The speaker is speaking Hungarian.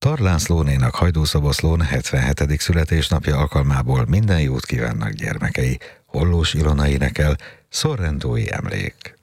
Tar Lászlónénak Hajdúszoboszlón 77. születésnapja alkalmából minden jót kívánnak gyermekei. Hollós Ilona énekel, Szorrendói emlék.